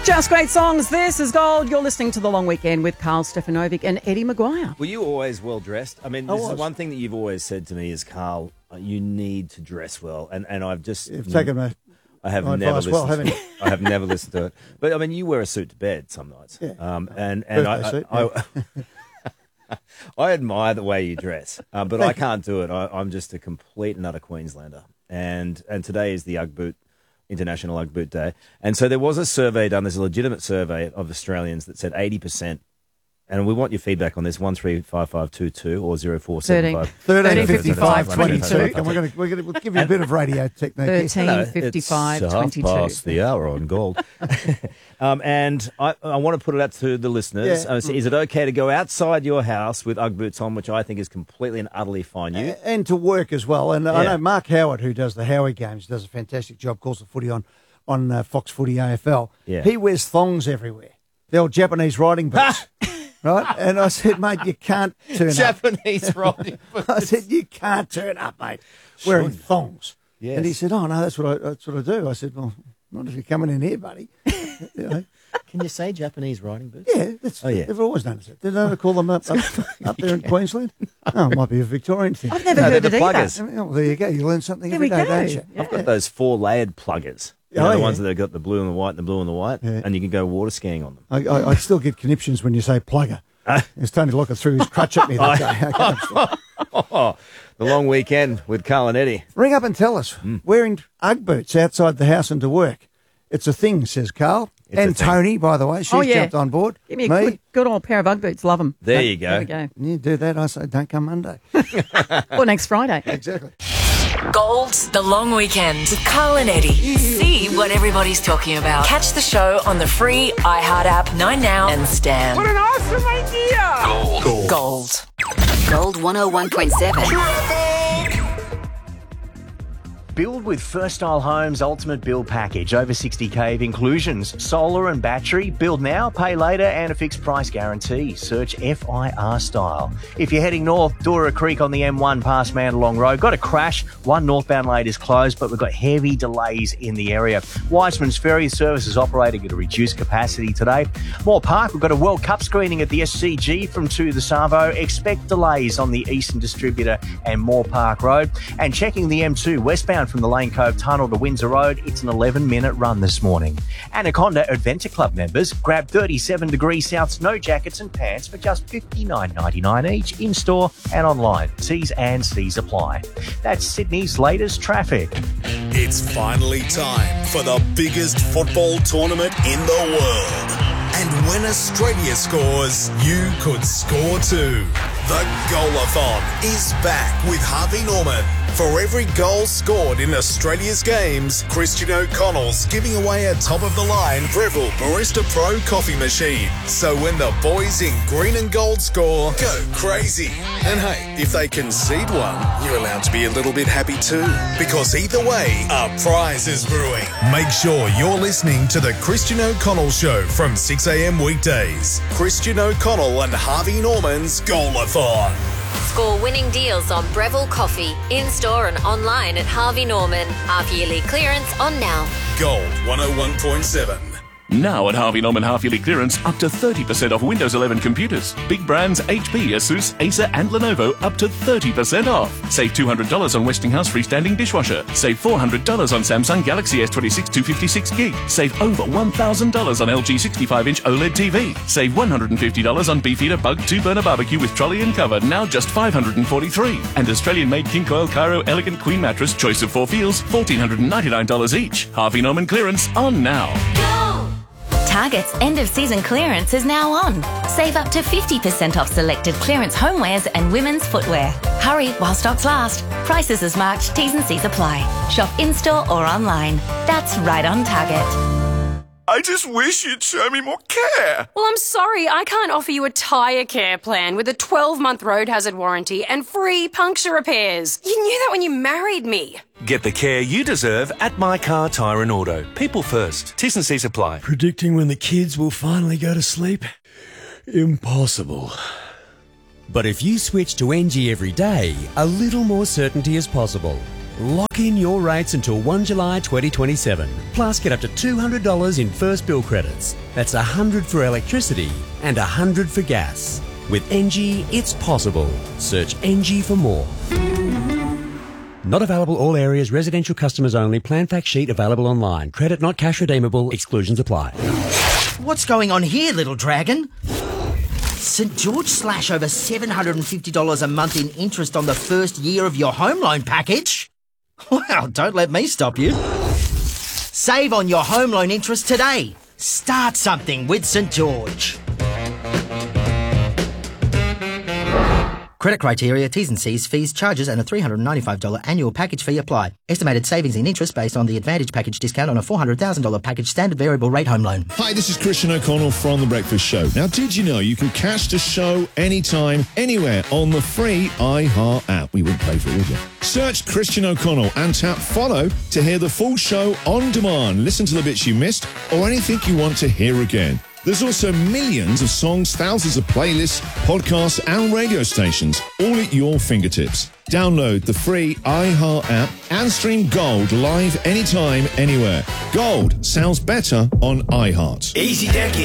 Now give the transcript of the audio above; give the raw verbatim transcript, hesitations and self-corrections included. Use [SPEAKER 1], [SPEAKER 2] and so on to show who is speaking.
[SPEAKER 1] Just great songs. This is Gold. You're listening to The Long Weekend with Carl Stefanovic and Eddie Maguire.
[SPEAKER 2] Were you always well dressed? I mean,
[SPEAKER 1] I
[SPEAKER 2] this is
[SPEAKER 1] was.
[SPEAKER 2] one thing that you've always said to me is, Carl, uh, you need to dress well. And and I've just...
[SPEAKER 3] You've taken my,
[SPEAKER 2] I have
[SPEAKER 3] my
[SPEAKER 2] never
[SPEAKER 3] advice
[SPEAKER 2] listened
[SPEAKER 3] well, haven't
[SPEAKER 2] to,
[SPEAKER 3] you?
[SPEAKER 2] I have never listened to it. But, I mean, you wear a suit to bed some nights.
[SPEAKER 3] Yeah.
[SPEAKER 2] Um, and and I,
[SPEAKER 3] Birthday
[SPEAKER 2] I,
[SPEAKER 3] suit,
[SPEAKER 2] I, I admire the way you dress, uh, but I can't do it. I, I'm just a complete and utter Queenslander. And and today is the Ugg Boot, International Ugg Boot Day. And so there was a survey done, there's a legitimate survey of Australians that said eighty percent, and we want your feedback on this, one three five five two two or zero four seven five.
[SPEAKER 3] thirteen fifty-five
[SPEAKER 1] thirteen
[SPEAKER 3] twenty-two. And we're going to we're going to we'll give you a bit of radio technique. here.
[SPEAKER 1] thirteen fifty-five twenty-two.
[SPEAKER 2] Half past the hour on Gold. um, and I, I want to put it out to the listeners.
[SPEAKER 3] Yeah.
[SPEAKER 2] Uh, so is it okay to go outside your house with Ugg boots on, which I think is completely and utterly fine? You?
[SPEAKER 3] A- And to work as well. And I
[SPEAKER 2] Yeah.
[SPEAKER 3] know Mark Howard, who does the Howie games, does a fantastic job, calls the footy on, on uh, Fox Footy A F L.
[SPEAKER 2] Yeah.
[SPEAKER 3] He wears thongs everywhere. The old Japanese riding boots. Right? And I said, mate, you can't turn up.
[SPEAKER 2] Japanese riding boots.
[SPEAKER 3] I said, you can't turn up, mate, wearing thongs.
[SPEAKER 2] Yes.
[SPEAKER 3] And he said, oh, no, that's what I, that's what I do. I said, well, not if you're coming in here, buddy. You know,
[SPEAKER 2] Can you say Japanese riding boots?
[SPEAKER 3] yeah, that's,
[SPEAKER 2] Oh, yeah.
[SPEAKER 3] they've always done it. They don't call them up, up, up there in Queensland. Oh, it might be a Victorian thing.
[SPEAKER 1] I've never
[SPEAKER 2] No,
[SPEAKER 1] heard
[SPEAKER 2] they're
[SPEAKER 1] it
[SPEAKER 2] the
[SPEAKER 1] either.
[SPEAKER 2] pluggers.
[SPEAKER 3] Oh, well, there you go. You learn something
[SPEAKER 1] There
[SPEAKER 3] every
[SPEAKER 1] we
[SPEAKER 3] day,
[SPEAKER 1] go.
[SPEAKER 3] don't you?
[SPEAKER 1] Yeah.
[SPEAKER 2] I've got those four-layered pluggers. You know,
[SPEAKER 3] Oh,
[SPEAKER 2] the
[SPEAKER 3] yeah.
[SPEAKER 2] ones that have got the blue and the white and the blue and the white,
[SPEAKER 3] Yeah.
[SPEAKER 2] and you can go water skiing on them.
[SPEAKER 3] I, I, I still get conniptions when you say plugger. It's Tony Locker threw his crutch at me that day. I can't stop.
[SPEAKER 2] Oh, the long weekend with Carl and Eddie.
[SPEAKER 3] Ring up and tell us. Wearing Ugg boots outside the house and to work. It's a thing, says Carl.
[SPEAKER 2] It's a
[SPEAKER 3] and
[SPEAKER 2] thing.
[SPEAKER 3] Tony, by the way. She's
[SPEAKER 1] Oh, yeah.
[SPEAKER 3] jumped on board.
[SPEAKER 1] Give me a good, good old pair of Ugg boots. Love them.
[SPEAKER 2] There you go.
[SPEAKER 1] There we go.
[SPEAKER 3] You do that, I say, don't come Monday.
[SPEAKER 1] Or next Friday.
[SPEAKER 3] Exactly.
[SPEAKER 4] Gold's The Long Weekend with Carl and Eddie. See what everybody's talking about. Catch the show on the free iHeart app, Nine Now and Stan. What an awesome idea! Gold. Gold.
[SPEAKER 5] Gold one oh one point seven.
[SPEAKER 6] Build with First Style Homes Ultimate Build Package. Over sixty K of inclusions. Solar and battery. Build now, pay later, and a fixed price guarantee. Search F I R Style. If you're heading north, Dora Creek on the M one past Mandalong Road. Got a crash. One northbound lane is closed, but we've got heavy delays in the area. Wiseman's Ferry service is operating at a reduced capacity today. Moore Park, we've got a World Cup screening at the S C G from two to the Savo. Expect delays on the Eastern Distributor and Moore Park Road. And checking the M two westbound from the Lane Cove Tunnel to Windsor Road, it's an eleven minute run this morning. Anaconda Adventure Club members grab thirty-seven degree south snow jackets and pants for just fifty-nine ninety-nine each in store and online. T's and C's apply. That's Sydney's latest traffic.
[SPEAKER 7] It's finally time for the biggest football tournament in the world. And when Australia scores, you could score too. The Goalathon is back with Harvey Norman. For every goal scored in Australia's games, Christian O'Connell's giving away a top-of-the-line Breville Barista Pro coffee machine. So when the boys in green and gold score, go crazy. And hey, if they concede one, you're allowed to be a little bit happy too. Because either way, a prize is brewing. Make sure you're listening to the Christian O'Connell Show from six a.m. weekdays. Christian O'Connell and Harvey Norman's Goalathon.
[SPEAKER 8] Score winning deals on Breville Coffee, in-store and online at Harvey Norman. Half-yearly clearance on now.
[SPEAKER 7] Gold one oh one point seven.
[SPEAKER 9] Now at Harvey Norman half-yearly clearance, up to thirty percent off Windows eleven computers. Big brands H P, Asus, Acer and Lenovo up to thirty percent off. Save two hundred dollars on Westinghouse freestanding dishwasher. Save four hundred dollars on Samsung Galaxy S twenty-six two fifty-six gig. Save over one thousand dollars on L G sixty-five inch OLED T V. Save one hundred fifty dollars on Beefeater Bug two burner barbecue with trolley and cover, now just five hundred forty-three dollars. And Australian-made King Coil Cairo Elegant Queen Mattress, choice of four feels, one thousand four hundred ninety-nine dollars each. Harvey Norman clearance on now.
[SPEAKER 5] Target's end of season clearance is now on. Save up to fifty percent off selected clearance homewares and women's footwear. Hurry while stocks last. Prices as marked, T's and C's apply. Shop in-store or online. That's right on Target.
[SPEAKER 9] I just wish you'd show me more care.
[SPEAKER 10] Well, I'm sorry, I can't offer you a tyre care plan with a twelve month road hazard warranty and free puncture repairs. You knew that when you married me.
[SPEAKER 11] Get the care you deserve at My Car Tyre and Auto. People first. T's and C's apply.
[SPEAKER 12] Predicting when the kids will finally go to sleep? Impossible. But if you switch to N G every day, a little more certainty is possible.
[SPEAKER 13] Lock in your rates until first of July twenty twenty-seven. Plus, get up to two hundred dollars in first bill credits. That's one hundred dollars for electricity and one hundred dollars for gas. With Engie, it's possible. Search Engie for more. Not available all areas, residential customers only. Plan fact sheet available online. Credit not cash redeemable. Exclusions apply.
[SPEAKER 14] What's going on here, little dragon? St George slash over seven hundred fifty dollars a month in interest on the first year of your home loan package? Well, don't let me stop you. Save on your home loan interest today. Start something with St George. Credit criteria, T's and C's, fees, charges and a three hundred ninety-five dollars annual package fee apply. Estimated savings in interest based on the Advantage package discount on a four hundred thousand dollars package standard variable rate home loan.
[SPEAKER 15] Hi, this is Christian O'Connell from The Breakfast Show. Now, did you know you can catch the show anytime, anywhere on the free iHeart app? We wouldn't pay for it, would you? Search Christian O'Connell and tap follow to hear the full show on demand. Listen to the bits you missed or anything you want to hear again. There's also millions of songs, thousands of playlists, podcasts and radio stations, all at your fingertips. Download the free iHeart app and stream Gold live anytime, anywhere. Gold sounds better on iHeart.
[SPEAKER 16] Easy Decky.